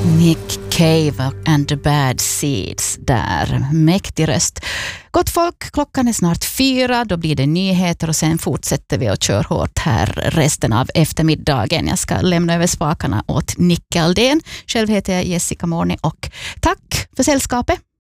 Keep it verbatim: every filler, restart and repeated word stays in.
Nick Cave and the Bad Seeds där. Mäktig röst. Gott folk, klockan är snart fyra. Då blir det nyheter och sen fortsätter vi att köra hårt här resten av eftermiddagen. Jag ska lämna över spakarna åt Nicke Aldén. Själv heter jag Jessica Morni och tack för sällskapet.